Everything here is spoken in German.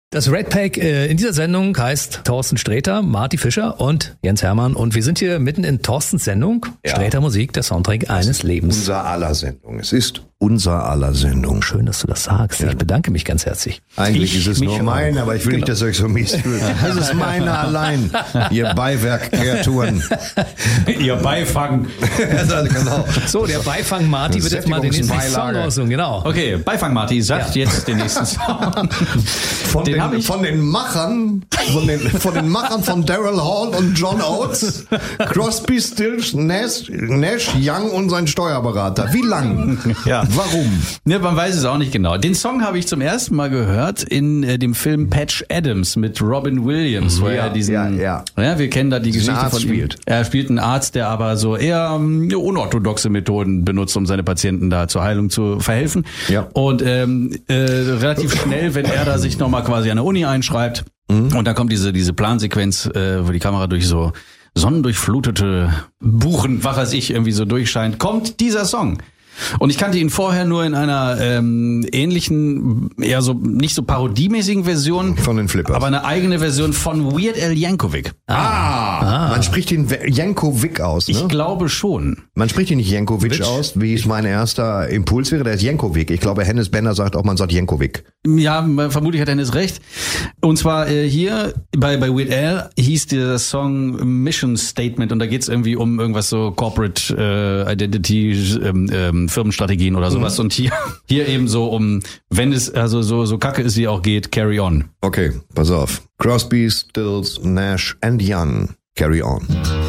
Das Red Pack in dieser Sendung heißt Thorsten Sträter, Marty Fischer und Jens Hermann. Und wir sind hier mitten in Thorstens Sendung. Ja. Sträter Musik, der Soundtrack eines Lebens. Unser aller Sendung. Es ist unser aller Sendung. Schön, dass du das sagst. Ja. Ich bedanke mich ganz herzlich. Eigentlich ist es nur meine, aber ich will nicht, dass ihr euch so mies fühlt. Das ist meine allein. Ihr Beiwerk-Kreaturen. Ihr Beifang. Ja, genau. So, der Beifang Marty wird jetzt mal den nächsten Song aussuchen. Genau. Okay, Beifang Marty sagt jetzt den nächsten Song. Von den Machern von Daryl Hall und John Oates, Crosby, Stills, Nash, Young und sein Steuerberater. Wie lang? Ja. Warum? Ne, man weiß es auch nicht genau. Den Song habe ich zum ersten Mal gehört in dem Film Patch Adams mit Robin Williams, wo er wir kennen da die Geschichte von ihm. Er spielt einen Arzt, der aber so eher unorthodoxe Methoden benutzt, um seine Patienten da zur Heilung zu verhelfen. Ja. Und relativ schnell, wenn er da sich nochmal quasi an der Uni einschreibt, und dann kommt diese Plansequenz, wo die Kamera durch so sonnendurchflutete Buchen, was weiß ich, irgendwie so durchscheint, kommt dieser Song. Und ich kannte ihn vorher nur in einer ähnlichen, eher so nicht so parodiemäßigen Version von den Flippers, aber eine eigene Version von Weird Al Yankovic. Man spricht ihn Yankovic aus, ne? Ich glaube schon. Man spricht ihn nicht Yankovic aus, wie es mein erster Impuls wäre, der ist Yankovic. Ich glaube, Hennes Bender sagt auch, man sagt Yankovic. Ja, vermutlich hat Hennes recht. Und zwar hier bei Weird Al hieß der Song Mission Statement und da geht's irgendwie um irgendwas so Corporate Identity, Firmenstrategien oder sowas. Und hier eben so um, wenn es also so kacke ist, wie auch geht, Carry On. Okay, pass auf. Crosby, Stills, Nash and Young. Carry On.